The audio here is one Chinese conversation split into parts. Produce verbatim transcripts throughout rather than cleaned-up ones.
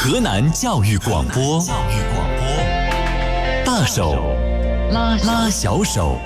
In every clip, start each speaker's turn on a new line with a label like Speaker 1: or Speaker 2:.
Speaker 1: 河南教育广播，教育广播，大手拉拉小手。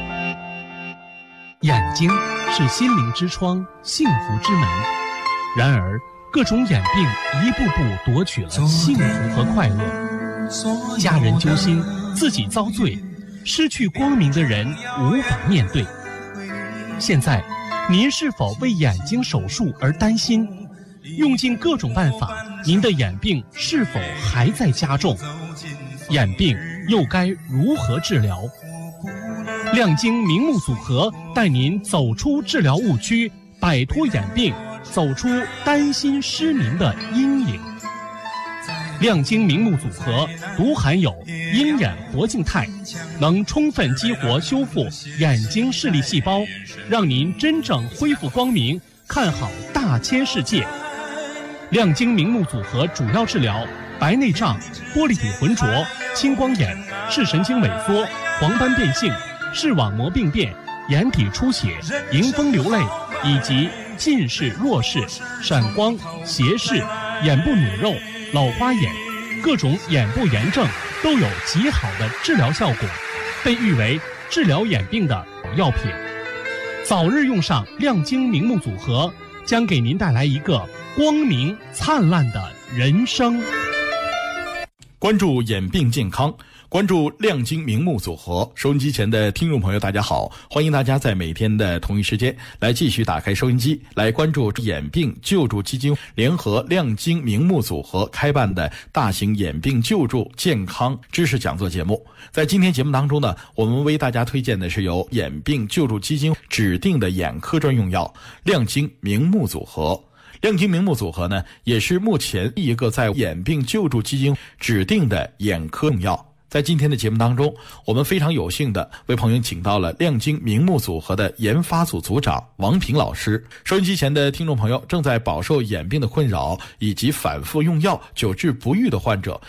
Speaker 2: 眼睛是心灵之窗，幸福之门。然而，各种眼病一步步夺取了幸福和快乐。家人揪心，自己遭罪，失去光明的人无法面对。现在，您是否为眼睛手术而担心？用尽各种办法，您的眼病是否还在加重？眼病又该如何治疗？亮晶明目组合带您走出治疗误区，摆脱眼病，走出担心失明的阴影。亮晶明目组合独含有鹰眼活镜肽，能充分激活修复眼睛视力细胞，让您真正恢复光明，看好大千世界。亮晶明目组合主要治疗白内障、玻璃体浑浊、青光眼、视神经萎缩、黄斑变性、视网膜病变、眼底出血、迎风流泪以及近视、弱视、闪光、斜视、眼部努肉、老花眼，各种眼部炎症都有极好的治疗效果，被誉为治疗眼病的好药品。早日用上亮晶明目组合，将给您带来一个光明灿烂的人生。
Speaker 3: 关注眼病健康，关注亮晶明目组合。收音机前的听众朋友大家好，欢迎大家在每天的同一时间来继续打开收音机，来关注眼病救助基金联合亮晶明目组合开办的大型眼病救助健康知识讲座节目。在今天节目当中呢，我们为大家推荐的是由眼病救助基金指定的眼科专用药亮晶明目组合。亮晶明目组合呢，也是目前一个在眼病救助基金指定的眼科用药。在今天的节目当中，我们非常有幸的为朋友请到了亮晶明目组合的研发组组长王平老师。收音机前的听众朋友，正在饱受眼病的困扰以及反复用药久治不愈的患者，